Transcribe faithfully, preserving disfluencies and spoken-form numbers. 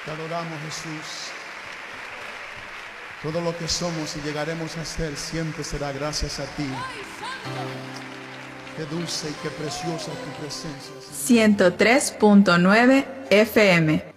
Te adoramos, Jesús. Todo lo que somos y llegaremos a ser siempre será gracias a ti. Qué dulce y qué preciosa tu presencia. ciento tres punto nueve F M